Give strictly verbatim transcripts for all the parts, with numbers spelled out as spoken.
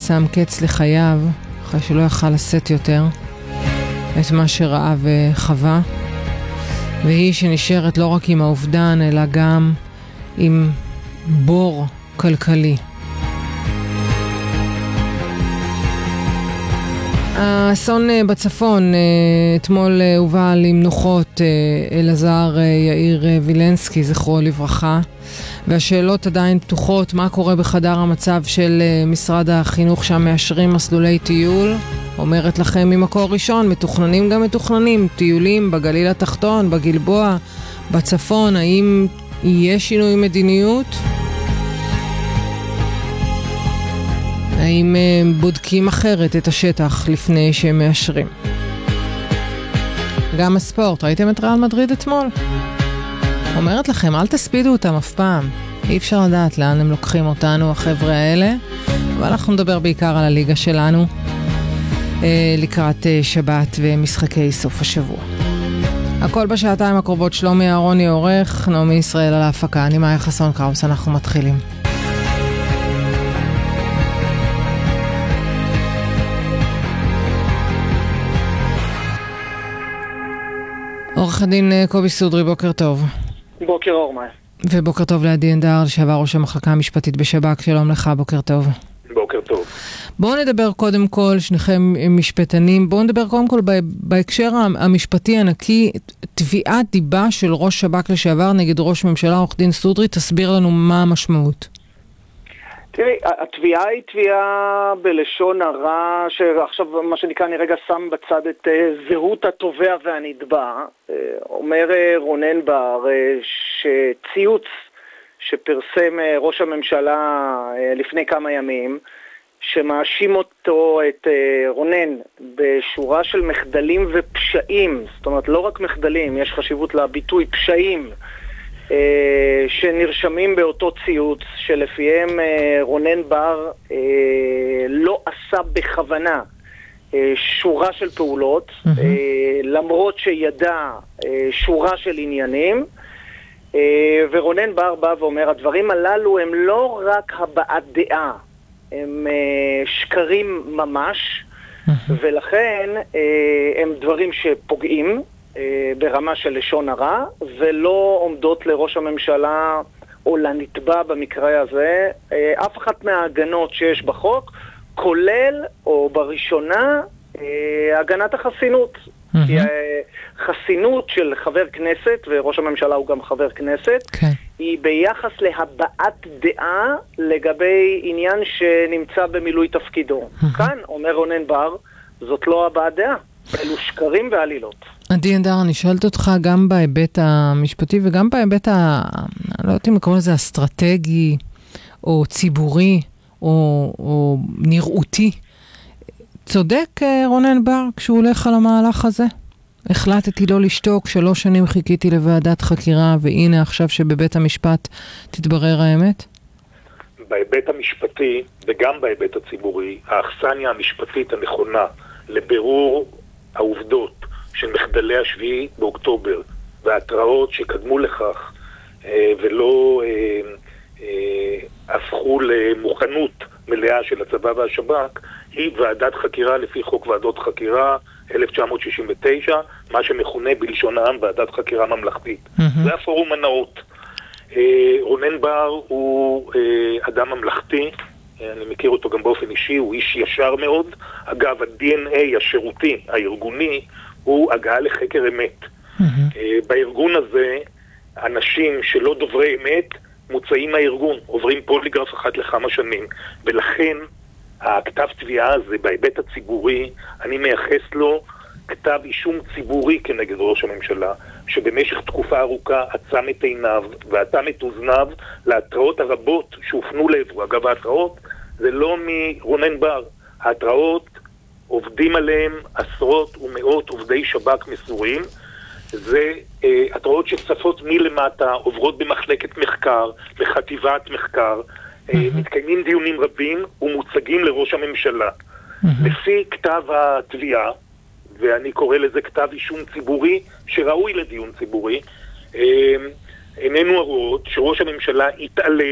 שם קץ לחייו, אחרי שלא יכל לשאת יותר את מה שראה וחווה, והיא שנשארת לא רק עם האובדן, אלא גם עם בור כלכלי. האסון בצפון, אתמול הובא למנוחות אלעזר יאיר וילנסקי, זכרו לברכה, והשאלות עדיין פתוחות. מה קורה בחדר המצב של משרד החינוך שם מאשרים מסלולי טיול? אומרת לכם ממקור ראשון, מתוכננים גם מתוכננים, טיולים בגליל התחתון, בגלבוע, בצפון. האם יהיה שינוי מדיניות? האם בודקים אחרת את השטח לפני שהם מאשרים? גם הספורט, ראיתם את ריאל מדריד אתמול? אומרת לכם, אל תספידו אותם אף פעם. אי אפשר לדעת לאן הם לוקחים אותנו, החבר'ה האלה. אבל אנחנו נדבר בעיקר על הליגה שלנו אה, לקראת אה, שבת ומשחקי סוף השבוע. הכל בשעתיים הקרובות. שלומי אהרוני עורך, נעמי ישראל על ההפקה. אני מאיה חסון קראוס, אנחנו מתחילים. עורך הדין קובי סודרי, בוקר טוב. בוקר אור, מאיה. ובוקר טוב לעדי אנדר, לשעבר ראש המחלקה המשפטית בשב"כ. שלום לך, בוקר טוב. בוקר טוב. בואו נדבר קודם כל, שניכם משפטנים, בואו נדבר קודם כל בהקשר המשפטי הנקי, תביעת דיבה של ראש שב"כ לשעבר נגד ראש ממשלה, עורך דין סודרי, תסביר לנו מה המשמעות. תראי, התביעה היא תביעה בלשון הרע, שעכשיו מה שנקרא אני רגע שם בצד את uh, זהות התובע והנתבע. uh, אומר uh, רונן בר uh, שציוץ שפרסם uh, ראש הממשלה uh, לפני כמה ימים, שמאשים אותו, את uh, רונן, בשורה של מחדלים ופשעים, זאת אומרת לא רק מחדלים, יש חשיבות לביטוי פשעים, שנרשמים באותו ציוץ, שלפיהם רונן בר לא עשה בכוונה שורה של פעולות, mm-hmm. למרות שידע שורה של עניינים, ורונן בר בא ואומר, הדברים הללו הם לא רק הבעת דעה, הם שקרים ממש, mm-hmm. ולכן הם דברים שפוגעים ברמה של לשון הרע, ולא עומדות לראש הממשלה או לנתבע במקרה הזה אף אחת מההגנות שיש בחוק, כולל או בראשונה הגנת החסינות. Mm-hmm. כי חסינות של חבר כנסת, וראש הממשלה הוא גם חבר כנסת, okay. היא ביחס להבעת דעה לגבי עניין שנמצא במילוי תפקידו. Mm-hmm. כאן, אומר רונן בר, זאת לא הבעת דעה, אלו שקרים ועלילות. עדי אנדר, אני שואלת אותך גם בהיבט המשפטי וגם בהיבט, ה... לא יודעת אם לקרוא לזה אסטרטגי או ציבורי או, או נראותי. צודק רונן בר כשהוא הולך על המהלך הזה? החלטתי לא לשתוק, שלוש שנים חיכיתי לוועדת חקירה, והנה עכשיו שבבית המשפט תתברר האמת? בהיבט המשפטי וגם בהיבט הציבורי, האכסניה המשפטית הנכונה לבירור העובדות של מחדלי השביעי באוקטובר וההתראות שקדמו לכך ולא הפכו למוכנות מלאה של הצבא והשב"כ, היא ועדת חקירה לפי חוק ועדות חקירה אלף תשע מאות שישים ותשע, מה שמכונה בלשון העם ועדת חקירה ממלכתית. Mm-hmm. זה הפורום הנאות. רונן בר הוא אדם ממלכתי, אני מכיר אותו גם באופן אישי, הוא איש ישר מאוד. אגב, ה-די אן איי השירותי, הארגוני, הוא הגעה לחקר אמת. Mm-hmm. בארגון הזה, אנשים שלא דוברי אמת מוצאים מהארגון, עוברים פוליגרף אחת לכמה שנים, ולכן הכתב תביעה הזה בהיבט הציבורי, אני מייחס לו כתב אישום ציבורי כנגד ראש הממשלה, שבמשך תקופה ארוכה עצם את עיניו ועצם את אוזניו להתראות הרבות שהופנו לעברו. אגב, ההתראות זה לא מרונן בר, ההתראות עובדים עליהם עשרות ומאות עובדי שב"כ מסורים, זה אה, התראות שצפות מלמטה, עוברות במחלקת מחקר, בחטיבת מחקר, mm-hmm. אה, מתקיימים דיונים רבים ומוצגים לראש הממשלה. Mm-hmm. לפי כתב התביעה, ואני קורא לזה כתב אישום ציבורי שראוי לדיון ציבורי, אה, איננו הרואות שראש הממשלה התעלם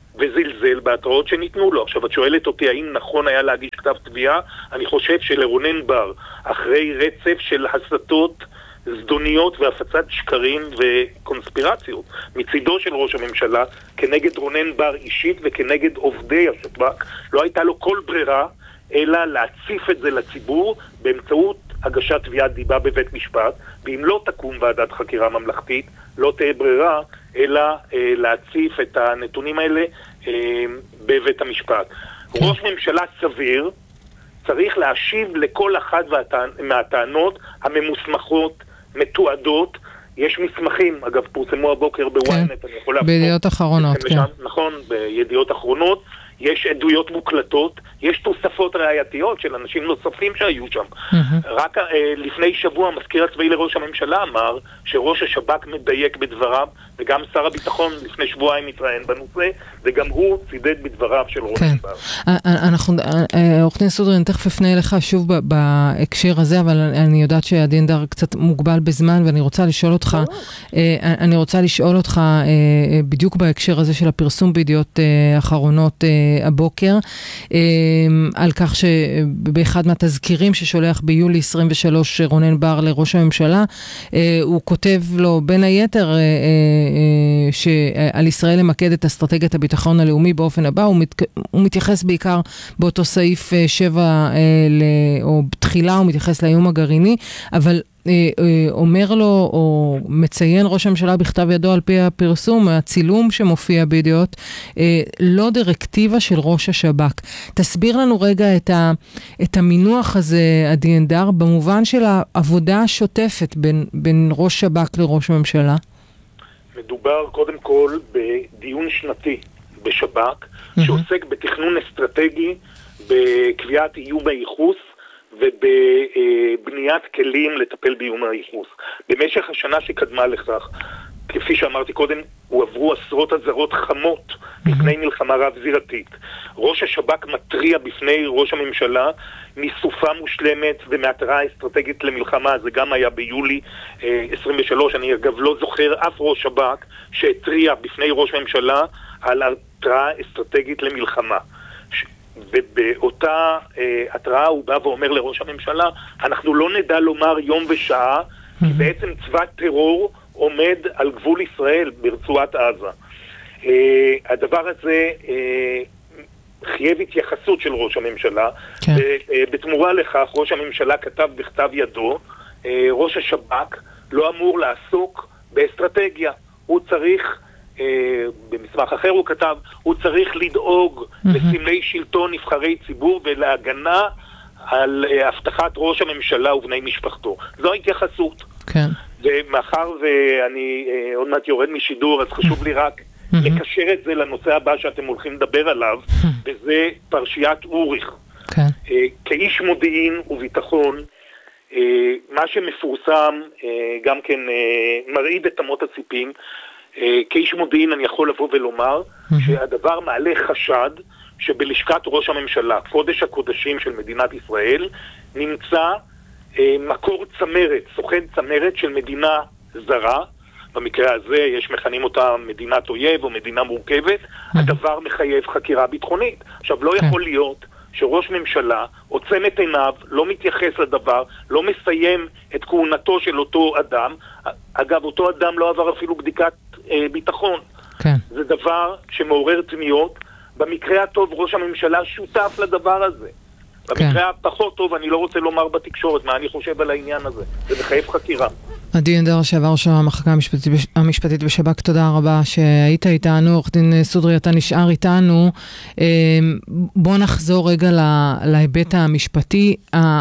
וזלזל בהתראות שניתנו לו. עכשיו, את שואלת אותי האם נכון היה להגיש כתב תביעה? אני חושב שלרונן בר, אחרי רצף של הסתות זדוניות והפצת שקרים וקונספירציות מצידו של ראש הממשלה כנגד רונן בר אישית וכנגד עובדי השב"כ, לא הייתה לו כל ברירה אלא להציף את זה לציבור באמצעות הגשת תביעת דיבה בבית משפט, ואם לא תקום ועדת חקירה ממלכתית, לא תהיה ברירה אלא אה, להציף את הנתונים האלה אה, בבית המשפט. כן. ראש ממשלה סביר צריך להשיב לכל אחת מהטענות הממוסמכות, מתועדות. יש מסמכים, אגב, פורסמו הבוקר בוויינט, אני יכול להפנות. בידיעות אחרונות, כן. נכון, בידיעות אחרונות. יש עדויות מוקלטות, יש תוספות ראייתיות של אנשים נוספים שהיו שם. Mm-hmm. רק uh, לפני שבוע המזכיר הצבאי לראש הממשלה אמר שראש השב"כ מדייק בדבריו, וגם שר הביטחון לפני שבועיים התראיין בנושא, וגם הוא צידד בדבריו של ראש כן. השב"כ. אנחנו, עורך דין סודרי, אני תכף אפנה אליך שוב בהקשר הזה, אבל אני יודעת שהדין דר קצת מוגבל בזמן, ואני רוצה לשאול אותך, אני רוצה לשאול אותך בדיוק בהקשר הזה של הפרסום בידיעות אחרונות הבוקר, על כך שבאחד מהתזכירים ששולח ביולי עשרים ושלוש רונן בר לראש הממשלה, הוא כותב לו בין היתר שעל ישראל למקד את אסטרטגיית הביטחון הלאומי באופן הבא, הוא, מת, הוא מתייחס בעיקר באותו סעיף שבע, או בתחילה הוא מתייחס לאיום הגרעיני, אבל אומר לו, או מציין ראש הממשלה בכתב ידו על פי הפרסום, הצילום שמופיע בידיעות, לא דירקטיבה של ראש השב"כ. תסביר לנו רגע את, ה, את המינוח הזה, עדי הנדר, במובן של העבודה השוטפת בין, בין ראש שב"כ לראש הממשלה. מדובר קודם כל בדיון שנתי בשב"כ, mm-hmm. שעוסק בתכנון אסטרטגי, בקביעת איום הייחוס, ובבניית כלים לטפל באיום הייחוס. במשך השנה שקדמה לכך, כפי שאמרתי קודם, הועברו עשרות אזהרות חמות בפני מלחמה רב-זירתית. ראש השב"כ מטריע בפני ראש הממשלה מסופה מושלמת ומהתראה אסטרטגית למלחמה. זה גם היה ביולי עשרים ושלוש. אני אגב לא זוכר אף ראש שב"כ שהטריע בפני ראש ממשלה על התראה אסטרטגית למלחמה. ובאותה אה, התראה הוא בא ואומר לראש הממשלה, אנחנו לא נדע לומר יום ושעה, כי בעצם צבא טרור עומד על גבול ישראל ברצועת עזה. אה, הדבר הזה אה, חייב התייחסות של ראש הממשלה, כן. ובתמורה לכך ראש הממשלה כתב בכתב ידו, אה, ראש השב"כ לא אמור לעסוק באסטרטגיה, הוא צריך... במסמך אחר הוא כתב, הוא צריך לדאוג לסמלי שלטון נבחרי ציבור ולהגנה על הבטחת ראש הממשלה ובני משפחתו. זו ההתייחסות. כן. ומאחר ואני עוד מעט יורד משידור, אז חשוב לי רק לקשר את זה לנושא הבא שאתם הולכים לדבר עליו, וזה פרשיית אוריך. כן. כאיש מודיעין וביטחון, מה שמפורסם גם כן מרעיד את אמות הציפים. כאיש מודיעין אני יכול לבוא ולומר שהדבר מעלה חשד שבלשכת ראש הממשלה, קודש הקודשים של מדינת ישראל, נמצא מקור צמרת, סוכן צמרת של מדינה זרה. במקרה הזה יש מכנים אותה מדינת אויב או מדינה מורכבת. הדבר מחייב חקירה ביטחונית. עכשיו לא יכול להיות שראש ממשלה עוצם את עיניו, לא מתייחס לדבר, לא מסיים את כהונתו של אותו אדם. אגב, אותו אדם לא עבר אפילו בדיקת אה, ביטחון. כן. זה דבר שמעורר תמיהות. במקרה הטוב ראש הממשלה שותף לדבר הזה. במקרה כן. הפחות טוב אני לא רוצה לומר בתקשורת מה אני חושב על העניין הזה. זה מחייב חקירה. עדי הנדר, שעבר ראש המחלקה המשפטית, המשפטית בשב"כ, תודה רבה שהיית איתנו. עורך דין סודרי, אתה נשאר איתנו. בוא נחזור רגע להיבט המשפטי.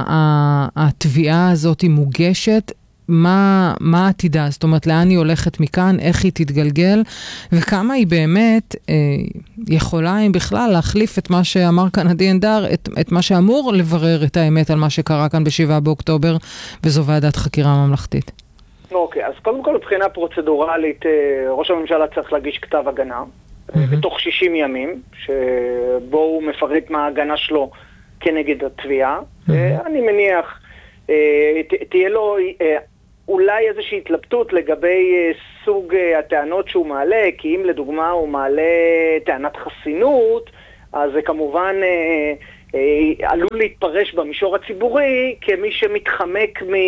התביעה הזאת היא מוגשת. מה, מה עתידה? זאת אומרת, לאן היא הולכת מכאן, איך היא תתגלגל, וכמה היא באמת אה, יכולה, אם בכלל, להחליף את מה שאמר כאן עדי הנדר, את, את מה שאמור לברר את האמת על מה שקרה כאן בשבעה באוקטובר, וזו ועדת חקירה ממלכתית. אוקיי, אז קודם כל, מבחינה פרוצדורלית, ראש הממשלה צריך להגיש כתב הגנה, mm-hmm. בתוך שישים ימים, שבו הוא מפרט מה ההגנה שלו כנגד התביעה. Mm-hmm. אני מניח, תהיה לו... אולי איזושהי התלבטות לגבי סוג הטענות שהוא מעלה, כי אם לדוגמה הוא מעלה טענת חסינות, אז זה כמובן אה, אה, עלול להתפרש במישור הציבורי כמי שמתחמק מ,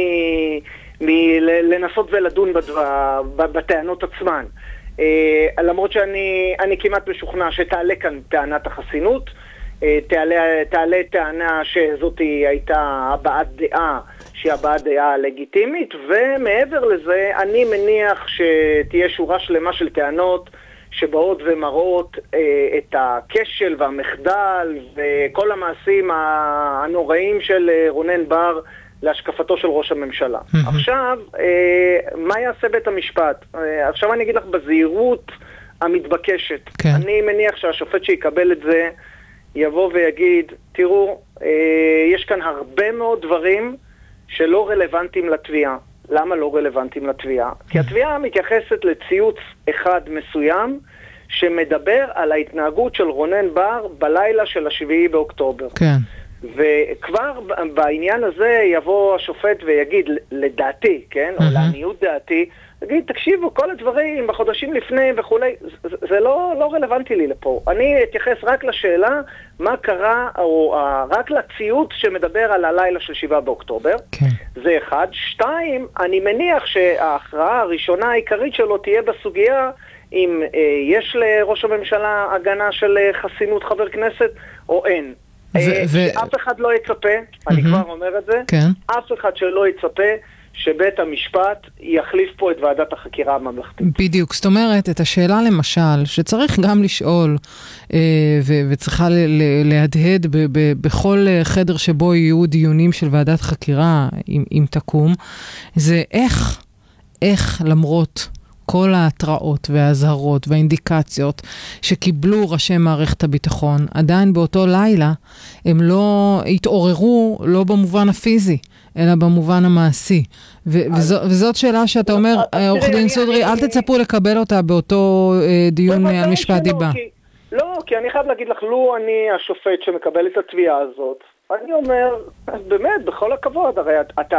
מלנסות ולדון בדבר, בטענות עצמן. אה, למרות שאני אני כמעט משוכנע שתעלה כאן טענת החסינות, אה, תעלה, תעלה טענה שזאת הייתה הבעת דעה, שהיא הבעת דעה לגיטימית, ומעבר לזה אני מניח שתהיה שורה שלמה של טענות שבאות ומראות אה, את הכשל והמחדל וכל המעשים הנוראים של אה, רונן בר להשקפתו של ראש הממשלה. עכשיו, אה, מה יעשה בית המשפט? אה, עכשיו אני אגיד לך בזהירות המתבקשת. כן. אני מניח שהשופט שיקבל את זה יבוא ויגיד, תראו, אה, יש כאן הרבה מאוד דברים שלא רלוונטיים לתביעה. למה לא רלוונטיים לתביעה? כי התביעה מתייחסת לציוץ אחד מסוים שמדבר על ההתנהגות של רונן בר בלילה של השביעי באוקטובר. כן. וכבר בעניין הזה יבוא השופט ויגיד, לדעתי, כן, או לעניות דעתי, תגיד, תקשיבו, כל הדברים בחודשים לפני וכולי, זה, זה לא, לא רלוונטי לי לפה. אני אתייחס רק לשאלה מה קרה, או רק לציוץ שמדבר על הלילה של שבעה באוקטובר. כן. זה אחד. שתיים, אני מניח שההכרעה הראשונה העיקרית שלו תהיה בסוגיה אם אה, יש לראש הממשלה הגנה של אה, חסינות חבר כנסת או אין. ו- אה, ו- אף אחד לא יצפה, mm-hmm. אני כבר אומר את זה, כן. אף אחד שלא יצפה שבית המשפט יחליף פה את ועדת החקירה הממלכתית. בדיוק, זאת אומרת, את השאלה למשל, שצריך גם לשאול, אה, ו- וצריכה ל- ל- להדהד ב- ב- בכל חדר שבו יהיו דיונים של ועדת חקירה, אם, אם תקום, זה איך, איך למרות כל ההתראות וההזהרות והאינדיקציות שקיבלו ראשי מערכת הביטחון, עדיין באותו לילה הם לא התעוררו, לא במובן הפיזי, אלא במובן המעשי. ו- וזו, וזאת שאלה שאתה אומר, עורך דין סודרי, אל תצפו לקבל אותה באותו דיון על משפט דיבה. לא, כי אני חייב להגיד לך, לו אני השופט שמקבל את התביעה הזאת, אני אומר, באמת, בכל הכבוד, הרי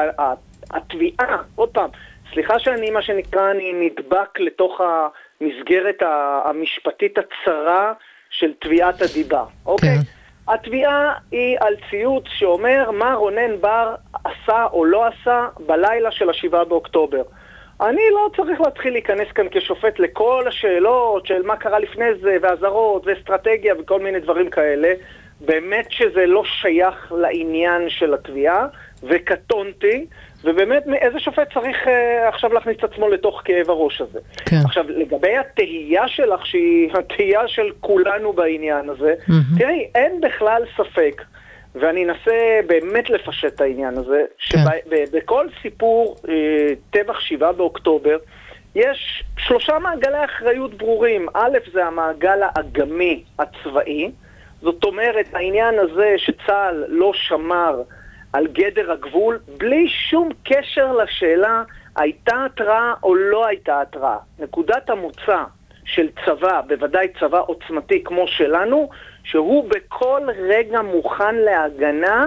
התביעה, עוד פעם, סליחה שאני, מה שנקרא, אני נדבק לתוך המסגרת המשפטית הצרה של תביעת הדיבה, אוקיי? התביעה היא על ציוץ שאומר מה רונן בר עשה או לא עשה בלילה של השבעה באוקטובר. אני לא צריך להתחיל להיכנס כאן כשופט לכל השאלות של מה קרה לפני זה, והזרות ואסטרטגיה וכל מיני דברים כאלה. באמת שזה לא שייך לעניין של התביעה, וקטונתי, ובאמת איזה שופט צריך uh, עכשיו להכניס את עצמו לתוך כאב הראש הזה. כן. עכשיו, לגבי התהייה שלך, שהיא התהייה של כולנו בעניין הזה, mm-hmm. תראי, אין בכלל ספק, ואני אנסה באמת לפשט את העניין הזה, כן. שבכל סיפור uh, טבח שבעה באוקטובר, יש שלושה מעגלי אחריות ברורים. א', זה המעגל האגמי הצבאי, זאת אומרת, העניין הזה שצה"ל לא שמר על גדר הגבול, בלי שום קשר לשאלה הייתה התראה או לא הייתה התראה. נקודת המוצא של צבא, בוודאי צבא עוצמתי כמו שלנו, שהוא בכל רגע מוכן להגנה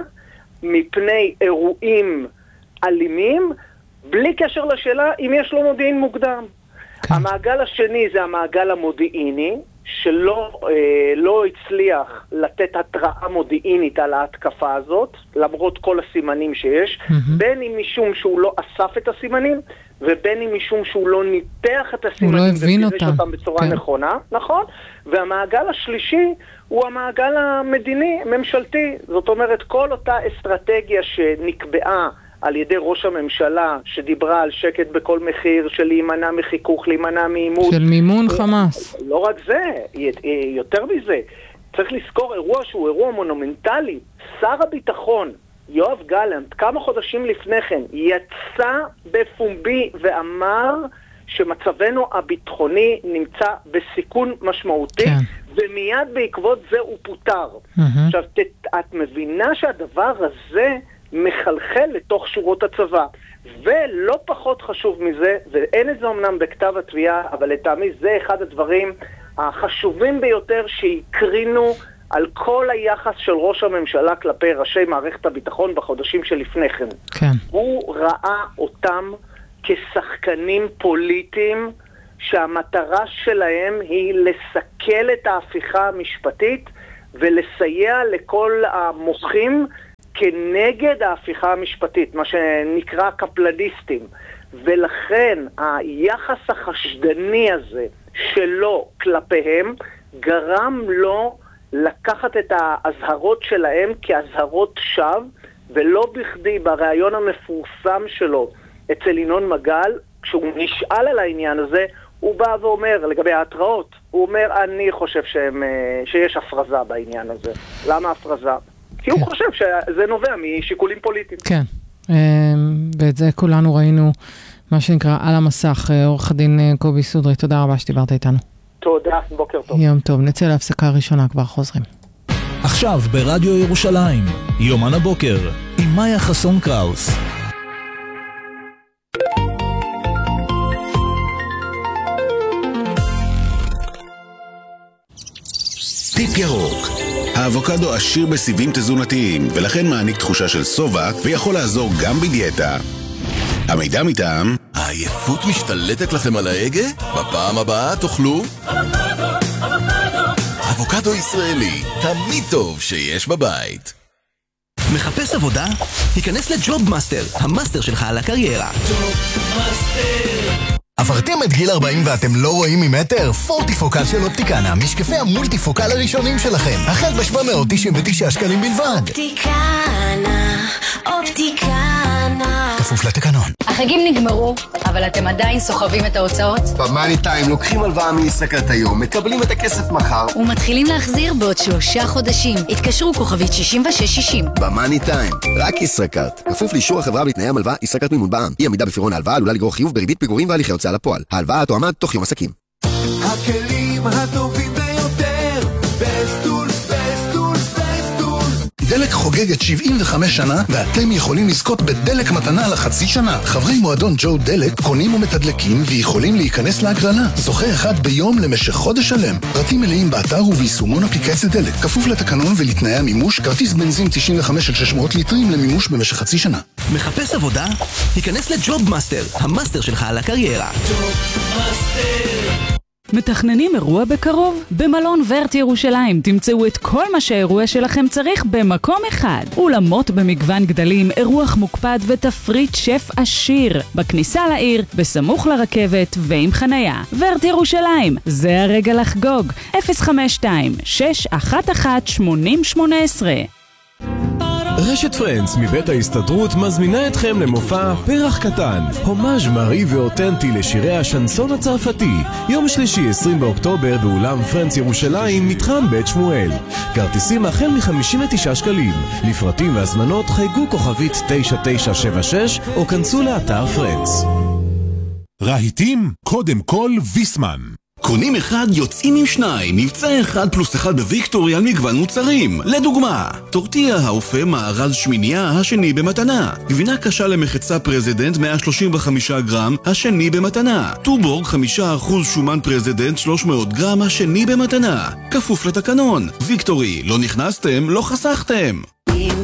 מפני אירועים אלימים, בלי קשר לשאלה אם יש לו מודיעין מוקדם. כן. המעגל השני זה המעגל המודיעיני, שלא אה, לא הצליח לתת התראה מודיעינית על ההתקפה הזאת, למרות כל הסימנים שיש, mm-hmm. בין אם משום שהוא לא אסף את הסימנים, ובין אם משום שהוא לא ניתח את הסימנים, הוא לא הבין אותם. אותם בצורה כן. נכונה, נכון? והמעגל השלישי הוא המעגל המדיני, ממשלתי. זאת אומרת, כל אותה אסטרטגיה שנקבעה על ידי ראש הממשלה, שדיברה על שקט בכל מחיר, של להימנע מחיכוך, להימנע מאימות. של מימון חמאס. לא רק זה, יותר מזה. צריך לזכור אירוע שהוא אירוע מונומנטלי. שר הביטחון, יואב גלנט, כמה חודשים לפני כן, יצא בפומבי ואמר שמצבנו הביטחוני נמצא בסיכון משמעותי, כן. ומיד בעקבות זה הוא פוטר. Mm-hmm. עכשיו, את מבינה שהדבר הזה מחלחל לתוך שורות הצבא. ולא פחות חשוב מזה, ואין את זה אמנם בכתב התביעה, אבל לטעמי זה אחד הדברים החשובים ביותר שהקרינו על כל היחס של ראש הממשלה כלפי ראשי מערכת הביטחון בחודשים שלפני כן. כן. הוא ראה אותם כשחקנים פוליטיים שהמטרה שלהם היא לסכל את ההפיכה המשפטית ולסייע לכל המוחים כנגד ההפיכה המשפטית, מה שנקרא קפלדיסטים. ולכן היחס החשדני הזה שלו כלפיהם גרם לו לקחת את ההזהרות שלהם כהזהרות שווא, ולא בכדי בריאיון המפורסם שלו אצל ינון מגל, כשהוא נשאל על העניין הזה, הוא בא ואומר, לגבי ההתראות, הוא אומר, אני חושב שהם, שיש הפרזה בעניין הזה. למה הפרזה? כי הוא חושב שזה נובע משיקולים פוליטיים. כן, ואת זה כולנו ראינו, מה שנקרא, על המסך. עורך הדין קובי סודרי, תודה רבה שדיברת איתנו. תודה, בוקר טוב. יום טוב, נצא להפסקה ראשונה, כבר חוזרים. עכשיו ברדיו ירושלים, יומן הבוקר, עם מאיה חסון קראוס. טיפ ירוק. האבוקדו עשיר בסיבים תזונתיים, ולכן מעניק תחושה של סובה, ויכול לעזור גם בדיאטה. המידע מטעם... העייפות משתלטת לכם על ההגה? בפעם הבאה תאכלו... אבוקדו, אבוקדו. אבוקדו ישראלי, תמיד טוב שיש בבית. מחפש עבודה? היכנס לג'וב מאסטר, המאסטר שלך על הקריירה. ג'וב מאסטר. עברתם את גיל ארבעים ואתם לא רואים ממטר? פורטיפוקל של אופטיקנה, משקפי המולטיפוקל הראשונים שלכם. החל ב-שבע מאות תשעים ותשע שקלים בלבד. אופטיקנה, אופטיקנה. כפוף לתקנון. החגים נגמרו, אבל אתם עדיין סוחבים את ההוצאות? במאני טיים לוקחים הלוואה מישראכרט היום, מקבלים את הכסף מחר. ומתחילים להחזיר בעוד שלושה חודשים. התקשרו כוכבית שישים ושש שישים. במאני טיים, רק ישראכרט. כפוף לאישור החברה ולתנאי המלוואה, ישראכרט מימון בע"מ. אי עמידה בפירעון ההלוואה עלולה לגרור חיוב בריבית פיגורים והליכי הוצאה לפועל. ההלוואה תואמה תוך יום עסקים. הכלים הטובים ביותר, בסטולס, בסטולס, בסטולס. דלק חוגגת שבעים וחמש שנה, ואתם יכולים לזכות בדלק מתנה לחצי שנה. חברי מועדון ג'ו דלק קונים ומתדלקים ויכולים להיכנס להגרלה. זוכה אחד ביום למשך חודש שלם. פרטים מלאים באתר וביישומון אפליקציית דלק. כפוף לתקנון ולתנאי המימוש, כרטיס בנזין תשעים וחמש עד שש מאות ליטרים למימוש במשך חצי שנה. מחפש עבודה? היכנס לג'וב מאסטר, המאסטר שלך על הקריירה. ג'וב מאסטר. מתכננים אירוע בקרוב? במלון ורט ירושלים תמצאו את כל מה שהאירוע שלכם צריך במקום אחד. אולמות במגוון גדלים, אירוח מוקפד ותפריט שף עשיר. בכניסה לעיר, בסמוך לרכבת ועם חנייה. ורט ירושלים, זה הרגע לחגוג. אפס חמש שתיים שש אחת אחת שמונים שמונה עשרה. רשת פרנץ מבית ההסתדרות מזמינה אתכם למופע פרח קטן, הומאז' מרי ואותנטי לשירי השנסון הצרפתי, יום שלישי עשרים באוקטובר באולם פרנץ ירושלים, מתחם בית שמואל. כרטיסים החל מ-חמישים ותשעה שקלים. לפרטים והזמנות חייגו כוכבית תשע תשע שבע שש או כנסו לאתר פרנץ. רהיטים, קודם כל ויסמן. קונים אחד יוצאים עם שניים, מבצע אחד פלוס אחד בוויקטורי על מגוון מוצרים. לדוגמה, טורטיה האופה מארז שמינייה, השני במתנה. גבינה קשה למחצה פרזידנט מאה שלושים וחמישה גרם, השני במתנה. טובורג חמישה אחוז שומן פרזידנט שלוש מאות גרם, השני במתנה. כפוף לתקנון. ויקטורי, לא נכנסתם, לא חסכתם.